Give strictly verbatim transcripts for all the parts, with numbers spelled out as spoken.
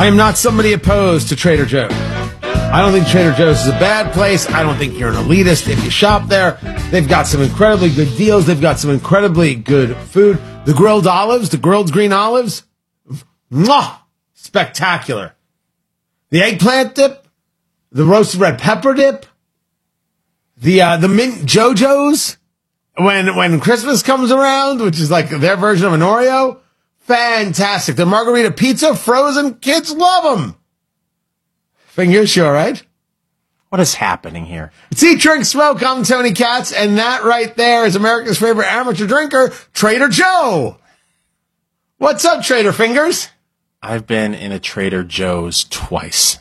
I am not somebody opposed to Trader Joe's. I don't think Trader Joe's is a bad place. I don't think you're an elitist if you shop there. They've got some incredibly good deals. They've got some incredibly good food. The grilled olives, the grilled green olives, mwah, spectacular. The eggplant dip, the roasted red pepper dip, the uh, the mint JoJo's when when Christmas comes around, which is like their version of an Oreo. Fantastic. The margarita pizza, frozen, kids love them. Fingers, you all right? What is happening here? It's Eat, Drink, Smoke. I'm Tony Katz, and that right there is America's favorite amateur drinker, Trader Joe. What's up, Trader Fingers? I've been in a Trader Joe's twice.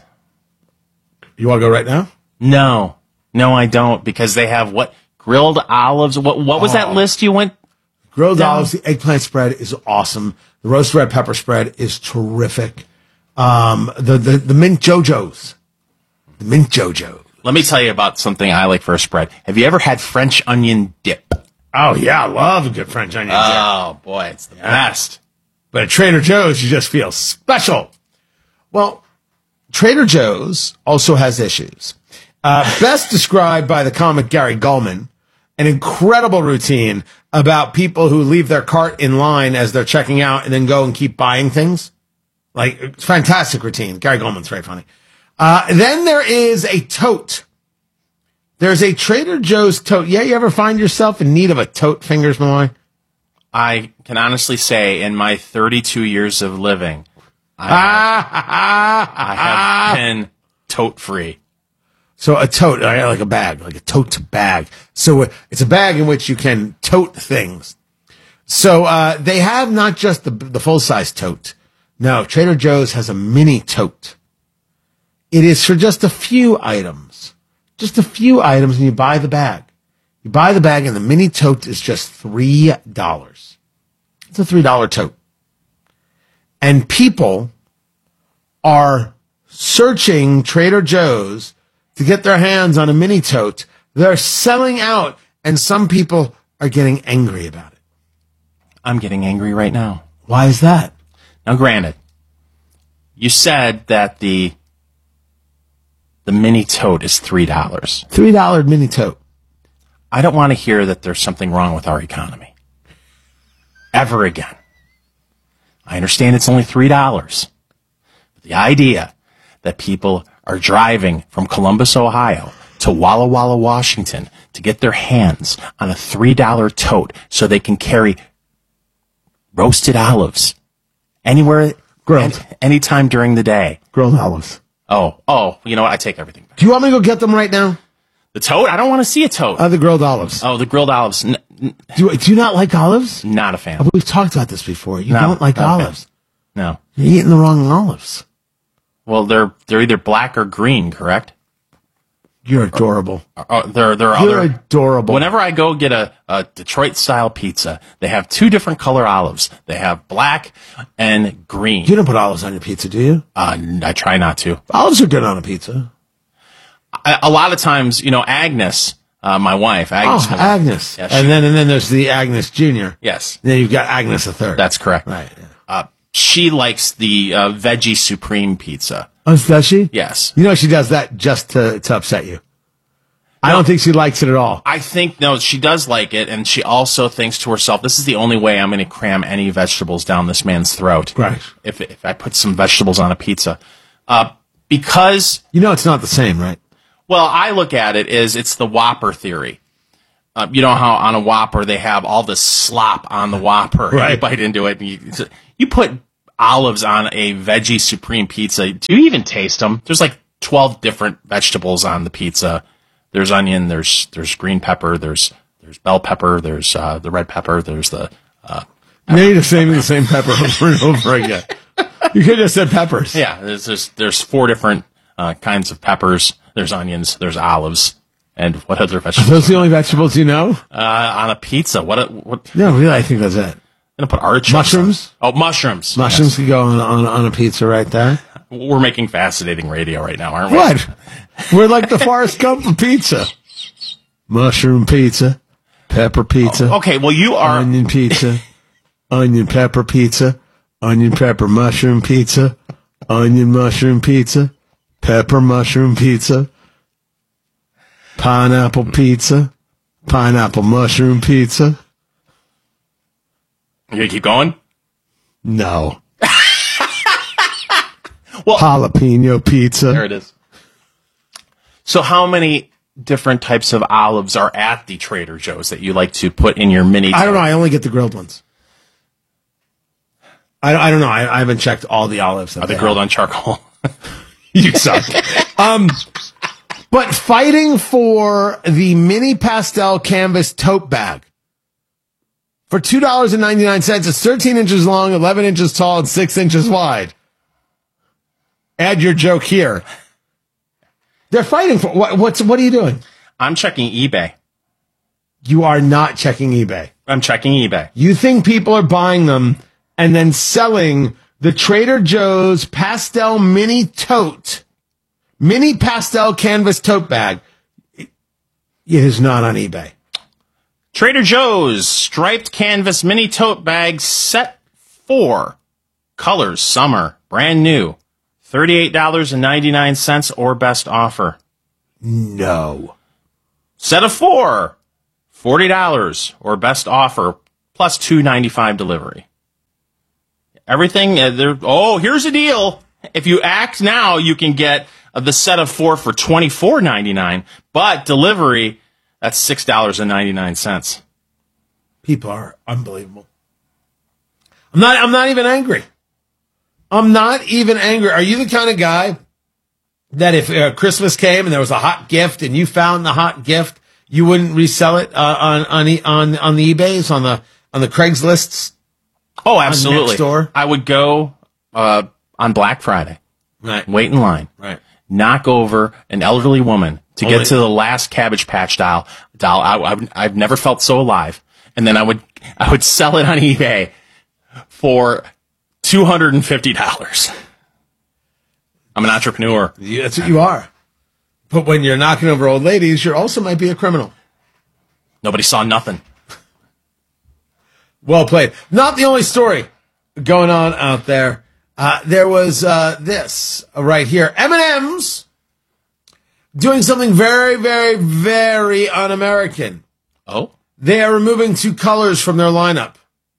You want to go right now? No. No, I don't, because they have what? Grilled olives? What What was oh. that list you went? Grilled down? olives, the eggplant spread is awesome. The roasted red pepper spread is terrific. Um, the, the, the mint JoJo's. The mint JoJo. Let me tell you about something I like for a spread. Have you ever had French onion dip? Oh, yeah. I love a good French onion dip. Oh, boy. It's the yeah. best. But at Trader Joe's, you just feel special. Well, Trader Joe's also has issues. Uh, best described by the comic Gary Gulman, an incredible routine about people who leave their cart in line as they're checking out and then go and keep buying things. Like, it's a fantastic routine. Gary Gulman's very funny. Uh, then there is a tote. There's a Trader Joe's tote. Yeah, you ever find yourself in need of a tote, Fingers Malloy? I can honestly say in my thirty-two years of living, I have, I have been tote free. So a tote, like a bag, like a tote bag. So it's a bag in which you can tote things. So uh, they have not just the, the full-size tote. No, Trader Joe's has a mini tote. It is for just a few items. Just a few items, and you buy the bag. You buy the bag, and the mini tote is just three dollars. It's a three dollar tote. And people are searching Trader Joe's to get their hands on a mini tote. They're selling out, and some people are getting angry about it. I'm getting angry right now. Why is that? Now, granted, you said that the the mini tote is three dollars. three dollar mini tote. I don't want to hear that there's something wrong with our economy. Ever again. I understand it's only three dollars. But the idea that people are driving from Columbus, Ohio to Walla Walla, Washington to get their hands on a three dollar tote so they can carry roasted olives anywhere, grilled, any time during the day. Grilled olives. Oh, oh, you know what? I take everything back. Do you want me to go get them right now? The tote? I don't want to see a tote. Uh, the grilled olives. Oh, the grilled olives. N- n- do, you, do you not like olives? Not a fan. Oh, we've talked about this before. You no, don't like olives. No. You're eating the wrong olives. Well, they're they're either black or green, correct? You're adorable. Uh, uh, there, there are You're other, adorable. Whenever I go get a, a Detroit-style pizza, they have two different color olives. They have black and green. You don't put olives on your pizza, do you? Uh, I try not to. Olives are good on a pizza. A, a lot of times, you know, Agnes, uh, my wife. Agnes. Oh, Agnes. Yeah, she, and then and then there's the Agnes Junior Yes. And then you've got Agnes the third. That's correct. Right. Yeah. Uh, she likes the uh, veggie supreme pizza. Oh, does she? Yes. You know she does that just to, to upset you. I no, don't think she likes it at all. I think, no, she does like it, and she also thinks to herself, this is the only way I'm going to cram any vegetables down this man's throat. Right. If, if I put some vegetables on a pizza. Uh, because... You know it's not the same, right? Well, I look at it as it's the Whopper theory. Uh, you know how on a Whopper they have all this slop on the Whopper. Right. You bite into it. And you, you put olives on a veggie supreme pizza. Do you even taste them? There's like twelve different vegetables on the pizza. There's onion. There's there's green pepper. There's there's bell pepper. There's uh, the red pepper. There's the. Uh, now you're just saying the same pepper over and over again. You could have just said peppers. Yeah. There's there's, there's four different uh, kinds of peppers. There's onions. There's olives. And what other vegetables? Are those the only vegetables you know? Uh, on a pizza. What? What? No, really, I think that's it. I'm gonna put artichokes. Mushrooms. On. Oh, mushrooms. Mushrooms yes. can go on, on on a pizza right there. We're making fascinating radio right now, aren't we? What? We're like the Forrest Gump of pizza. Mushroom pizza, pepper pizza. Oh, okay, well you are onion pizza, onion pepper pizza, onion pepper mushroom pizza, onion mushroom pizza, pepper mushroom pizza, pineapple pizza, pineapple mushroom pizza. You gonna keep going? No. Well, jalapeno pizza. there it is. So how many different types of olives are at the Trader Joe's that you like to put in your mini? I don't know. I only get the grilled ones. I, I don't know. I, I haven't checked all the olives. Are they grilled on charcoal? You suck. um, but fighting for the mini pastel canvas tote bag for two dollars and ninety-nine cents. It's thirteen inches long, eleven inches tall, and six inches wide. Add your joke here. They're fighting for what? What's what are you doing? I'm checking eBay. You are not checking eBay. I'm checking eBay. You think people are buying them and then selling the Trader Joe's pastel mini tote, mini pastel canvas tote bag? It is not on eBay. Trader Joe's striped canvas mini tote bag set four. Colors summer, brand new. thirty-eight dollars and ninety-nine cents or best offer. No. Set of four. forty dollars or best offer plus two ninety-five delivery. Everything uh, there. Oh, here's a deal. If you act now, you can get uh, the set of four for twenty-four ninety-nine, but delivery, that's six dollars and ninety-nine cents. People are unbelievable. I'm not I'm not even angry. I'm not even angry. Are you the kind of guy that if uh, Christmas came and there was a hot gift and you found the hot gift, you wouldn't resell it uh, on on the, on on the eBays, on the on the Craigslists? Oh, absolutely. Nextdoor? I would go uh, on Black Friday. Right. Wait in line. Right. Knock over an elderly woman to Only- get to the last Cabbage Patch doll. Doll. I, I, I've never felt so alive. And then I would I would sell it on eBay for two hundred fifty dollars. I'm an entrepreneur. Yeah, that's what you are. But when you're knocking over old ladies, you also might be a criminal. Nobody saw nothing. Well played. Not the only story going on out there. Uh, there was uh, this right here. M and M's doing something very, very, very un-American. Oh? They are removing two colors from their lineup.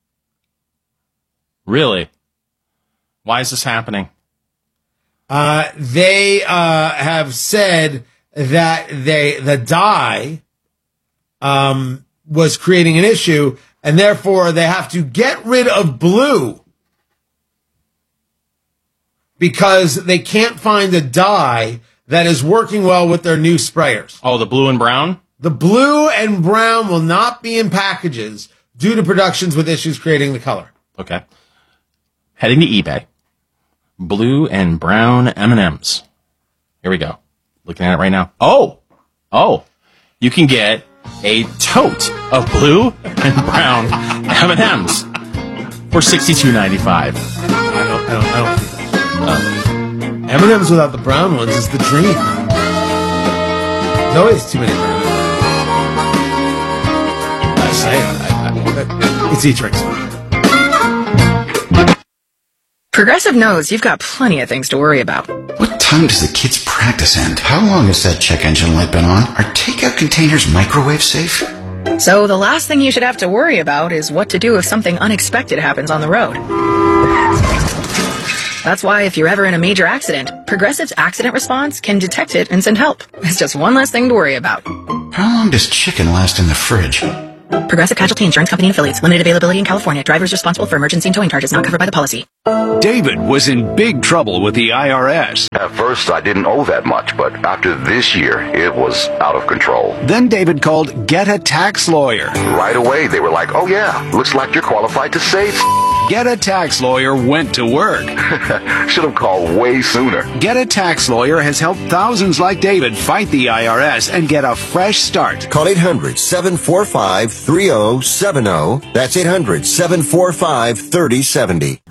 Really? Why is this happening? Uh, they uh, have said that they the dye um, was creating an issue, and therefore they have to get rid of blue because they can't find a dye that is working well with their new sprayers. Oh, the blue and brown? The blue and brown will not be in packages due to productions with issues creating the color. Okay. Heading to eBay. Blue and brown M and M's. Here we go. Looking at it right now. Oh, oh, you can get a tote of blue and brown M and M's for sixty-two ninety-five. I don't, I don't, I don't think that's true. M and M's without the brown ones is the dream. There's always too many brown. I say it. I, I, it's E-Tricks. Progressive knows you've got plenty of things to worry about. What time does the kids' practice end? How long has that check engine light been on? Are takeout containers microwave safe? So the last thing you should have to worry about is what to do if something unexpected happens on the road. That's why if you're ever in a major accident, Progressive's accident response can detect it and send help. It's just one less thing to worry about. How long does chicken last in the fridge? Progressive Casualty Insurance Company and Affiliates. Limited availability in California. Drivers responsible for emergency and towing charges not covered by the policy. David was in big trouble with the I R S. At first, I didn't owe that much, but after this year, it was out of control. Then David called Get a Tax Lawyer. Right away, they were like, oh yeah, looks like you're qualified to save. Get a Tax Lawyer went to work. Should have called way sooner. Get a Tax Lawyer has helped thousands like David fight the I R S and get a fresh start. Call eight hundred, seven four five, three oh seven oh. That's eight hundred, seven four five, three oh seven oh.